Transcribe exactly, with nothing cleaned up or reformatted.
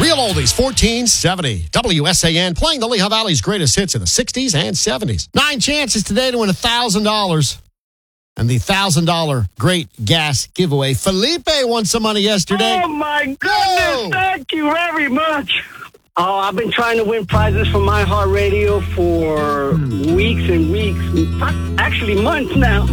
Real Oldies, fourteen seventy. W S A N, playing the Lehigh Valley's greatest hits in the sixties and seventies. Nine chances today to win one thousand dollars. And the one thousand dollars Great Gas giveaway. Felipe won some money yesterday. Oh, my goodness. Whoa. Thank you very much. Oh, I've been trying to win prizes from iHeartRadio for weeks and weeks, actually months now.